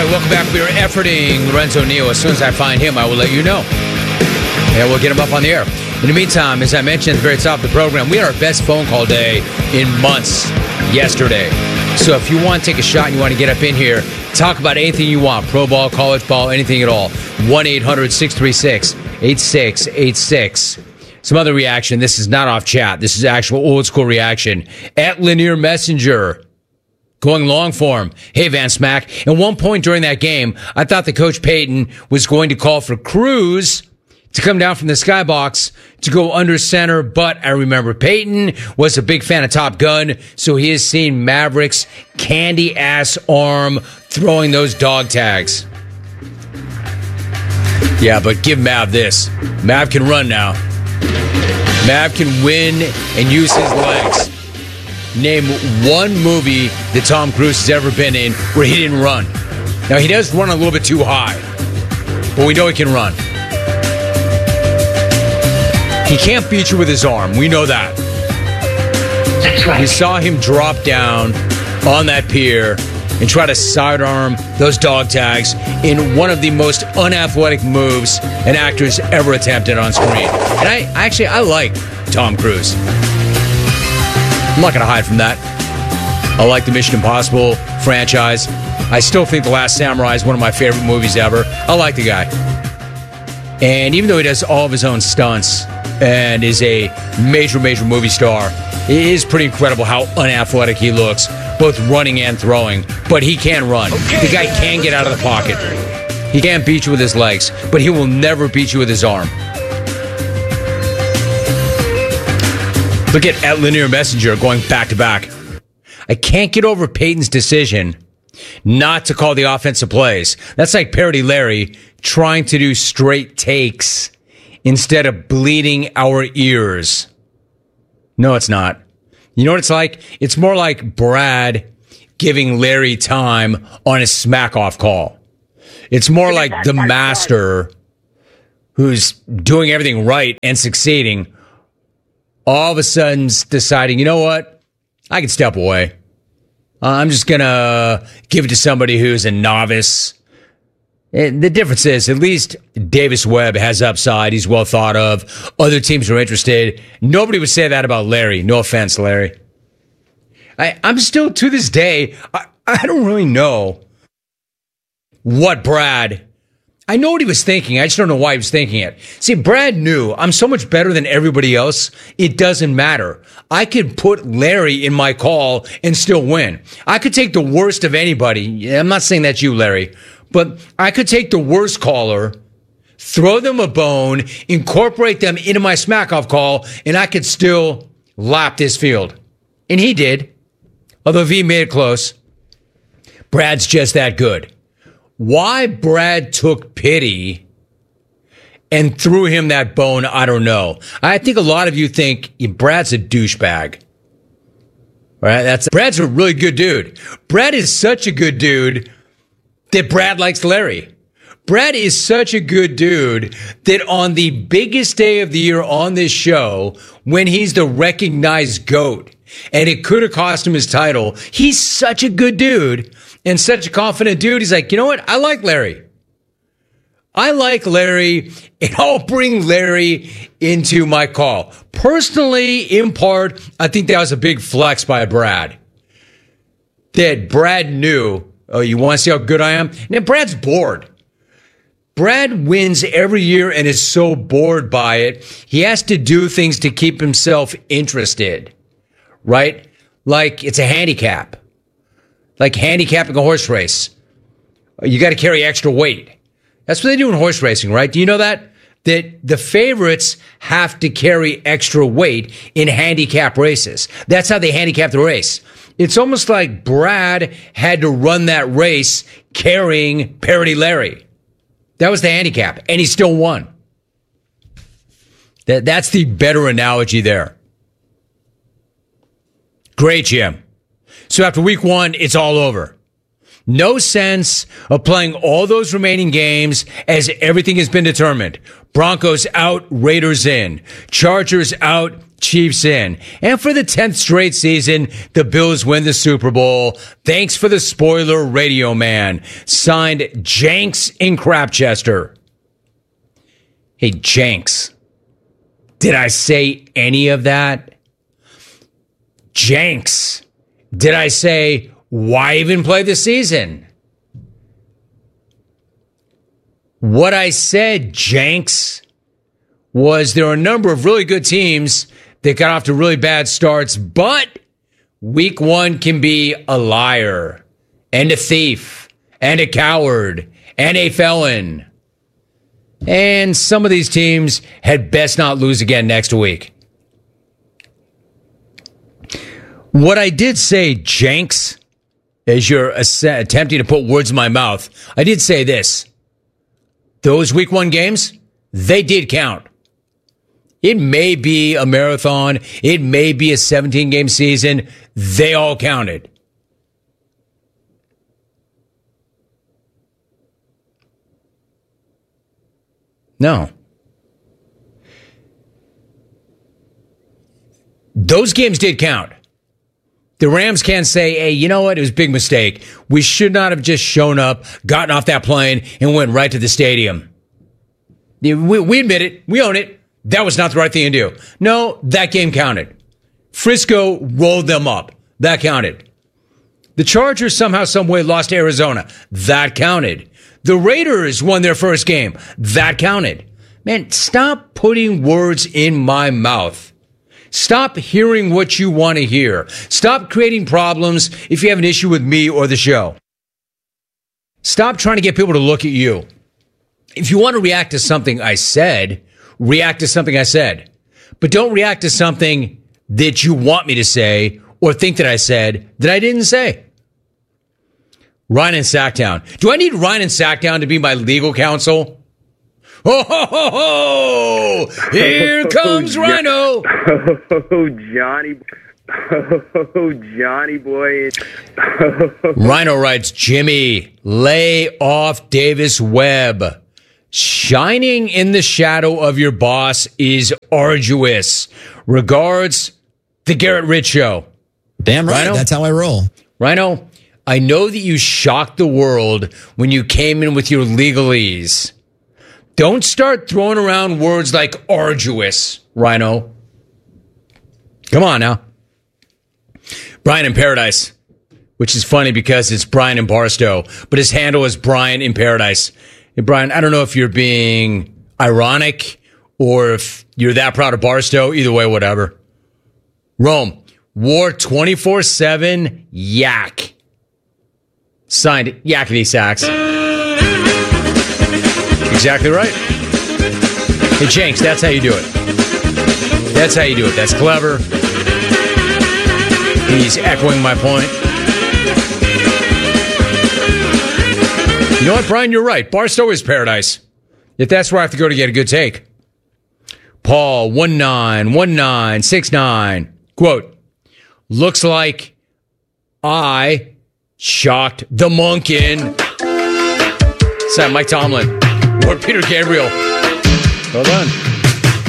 right, welcome back. We are efforting Lorenzo Neal. As soon as I find him, I will let you know. And we'll get him up on the air. In the meantime, as I mentioned at the very top of the program, we had our best phone call day in months yesterday. So if you want to take a shot and you want to get up in here, talk about anything you want, pro ball, college ball, anything at all, 1-800-636-8686. Some other reaction. This is not off chat. This is actual old school reaction. At Linear Messenger. Going long for him. Hey, Van Smack. At one point during that game, I thought that Coach Payton was going to call for Cruz to come down from the skybox to go under center, but I remember Payton was a big fan of Top Gun, so he has seen Maverick's candy-ass arm throwing those dog tags. Yeah, but give Mav this. Mav can run now. Mav can win and use his legs. Name one movie that Tom Cruise has ever been in where he didn't run. Now, he does run a little bit too high, but we know he can run. He can't beat you with his arm. We know that. That's right. We saw him drop down on that pier and try to sidearm those dog tags in one of the most unathletic moves an actor's ever attempted on screen. And I like Tom Cruise. I'm not going to hide from that. I like the Mission Impossible franchise. I still think The Last Samurai is one of my favorite movies ever. I like the guy. And even though he does all of his own stunts and is a major movie star, it is pretty incredible how unathletic he looks, both running and throwing. But he can run. The guy can get out of the pocket. He can't beat you with his legs, but he will never beat you with his arm. Look at Linear Messenger going back to back. I can't get over Peyton's decision not to call the offensive plays. That's like Parody Larry trying to do straight takes instead of bleeding our ears. No, it's not. You know what it's like? It's more like Brad giving Larry time on his smack-off call. It's more like the master who's doing everything right and succeeding, all of a sudden deciding, you know what? I can step away. I'm just going to give it to somebody who's a novice. And the difference is, at least Davis Webb has upside. He's well thought of. Other teams are interested. Nobody would say that about Larry. No offense, Larry. I'm still, to this day, I don't really know what Brad... I know what he was thinking. I just don't know why he was thinking it. See, Brad knew I'm so much better than everybody else. It doesn't matter. I could put Larry in my call and still win. I could take the worst of anybody. I'm not saying that's you, Larry, but I could take the worst caller, throw them a bone, incorporate them into my smack-off call, and I could still lap this field. And he did. Although V made it close. Brad's just that good. Why Brad took pity and threw him that bone, I don't know. I think a lot of you think Brad's a douchebag. Right? Brad's a really good dude. Brad is such a good dude that Brad likes Larry. Brad is such a good dude that on the biggest day of the year on this show, when he's the recognized GOAT, and it could have cost him his title, he's such a good dude and such a confident dude. He's like, you know what? I like Larry. I like Larry, and I'll bring Larry into my call. Personally, in part, I think that was a big flex by Brad. That Brad knew, oh, you want to see how good I am? Now, Brad's bored. Brad wins every year and is so bored by it, he has to do things to keep himself interested, right? Like it's a handicap. Like handicapping a horse race. You got to carry extra weight. That's what they do in horse racing, right? Do you know that? That the favorites have to carry extra weight in handicap races. That's how they handicap the race. It's almost like Brad had to run that race carrying Parody Larry. That was the handicap, and he still won. That's the better analogy there. Great, Jim. So after week one, it's all over. No sense of playing all those remaining games as everything has been determined. Broncos out, Raiders in. Chargers out, Chiefs in. And for the 10th straight season, the Bills win the Super Bowl. Thanks for the spoiler, Radio Man. Signed, Jenks in Crapchester. Hey, Jenks. Did I say any of that? Jenks. Did I say, why even play the season? What I said, Jenks, was there are a number of really good teams that got off to really bad starts, but week one can be a liar and a thief and a coward and a felon. And some of these teams had best not lose again next week. What I did say, Jenks, as you're attempting to put words in my mouth, I did say this. Those week one games, they did count. It may be a marathon. It may be a 17-game season. They all counted. No. Those games did count. The Rams can't say, hey, you know what? It was a big mistake. We should not have just shown up, gotten off that plane, and went right to the stadium. We admit it. We own it. That was not the right thing to do. No, that game counted. Frisco rolled them up. That counted. The Chargers somehow, some way lost to Arizona. That counted. The Raiders won their first game. That counted. Man, stop putting words in my mouth. Stop hearing what you want to hear. Stop creating problems if you have an issue with me or the show. Stop trying to get people to look at you. If you want to react to something I said, react to something I said. But don't react to something that you want me to say or think that I said that I didn't say. Ryan in Sacktown. Do I need Ryan in Sacktown to be my legal counsel? Ho, ho, ho, ho! Here comes Rhino! Oh, Johnny. Oh, Johnny boy. Rhino writes, Jimmy, lay off Davis Webb. Shining in the shadow of your boss is arduous. Regards, the Garrett Rich Show. Damn right, Rhino? That's how I roll. Rhino, I know that you shocked the world when you came in with your legalese. Don't start throwing around words like arduous, Rhino. Come on now. Brian in Paradise, which is funny because it's Brian in Barstow, but his handle is Brian in Paradise. Hey, Brian, I don't know if you're being ironic or if you're that proud of Barstow. Either way, whatever. Rome, War 24/7, Yak. Signed, Yakety Sax. Exactly right. Hey, Jenks, that's how you do it. That's how you do it. That's clever. He's echoing my point. You know what, Brian? You're right. Barstow is paradise. If that's where I have to go to get a good take. Paul, 191969. Quote, looks like I shocked the monkin. It's that Mike Tomlin or Peter Gabriel. Well done.